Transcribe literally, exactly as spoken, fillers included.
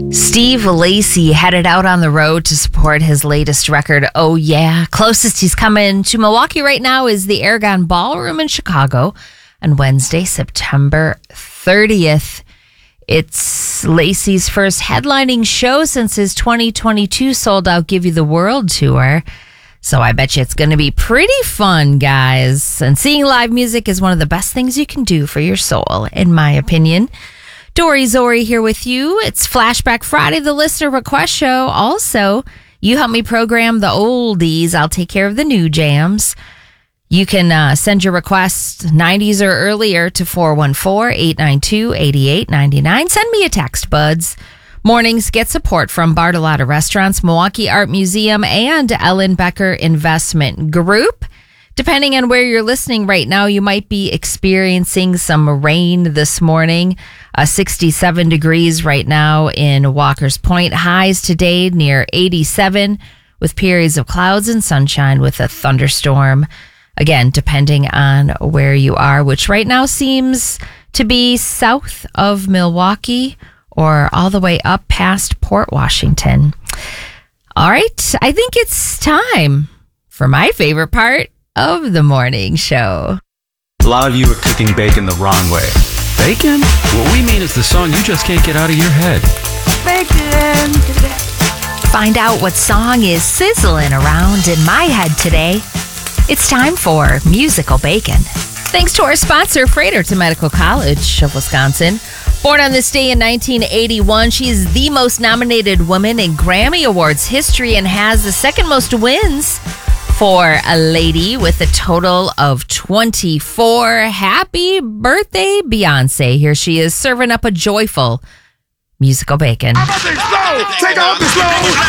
Steve Lacy headed out on the road to support his latest record, Oh Yeah. Closest he's coming to Milwaukee right now is the Aragon Ballroom in Chicago on Wednesday, September thirtieth. It's Lacy's first headlining show since his twenty twenty-two sold-out Give You the World tour. So I bet you it's going to be pretty fun, guys. And seeing live music is one of the best things you can do for your soul, in my opinion. Dory Zori here with you. It's Flashback Friday, the listener request show. Also, you help me program the oldies. I'll take care of the new jams. You can uh, send your request nineties or earlier to four one four, eight nine two, eight eight nine nine. Send me a text, buds. Mornings get support from Bartolotta Restaurants, Milwaukee Art Museum, and Ellen Becker Investment Group. Depending on where you're listening right now, you might be experiencing some rain this morning. Uh, sixty-seven degrees right now in Walker's Point. Highs today near eighty-seven with periods of clouds and sunshine with a thunderstorm. Again, depending on where you are, which right now seems to be south of Milwaukee or all the way up past Port Washington. All right, I think it's time for my favorite part of the morning show. A lot of you are cooking bacon the wrong way. Bacon? What we mean is the song you just can't get out of your head. Bacon. Find out what song is sizzling around in my head today. It's time for Musical Bacon. Thanks to our sponsor, Freighter to Medical College of Wisconsin. Born on this day in nineteen eighty-one, she is the most nominated woman in Grammy Awards history and has the second most wins for a lady with a total of twenty-four. Happy birthday, Beyonce. Here she is serving up a joyful Musical Bacon. Take off the slow.